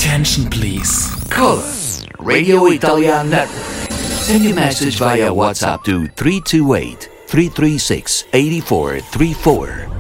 attention, please. Call us, Radio Italian Network. Send your message via WhatsApp to 328-336-8434